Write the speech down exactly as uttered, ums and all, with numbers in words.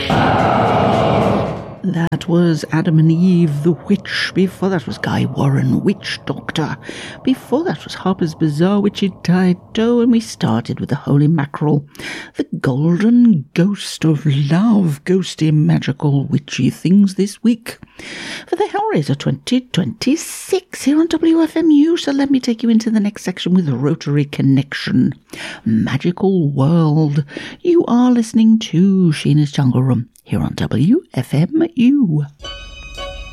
That was Adam and Eve, the Witch. Before that was Guy Warren, Witch Doctor. Before that was Harper's Bazaar, Witchy Dido. And we started with the Holy Mackerel, the Golden Ghost of Love. Ghosty, magical, witchy things this week for the Hellraiser twenty twenty-six here on W F M U. So let me take you into the next section with Rotary Connection. Magical World. You are listening to Sheena's Jungle Room here on W F M U.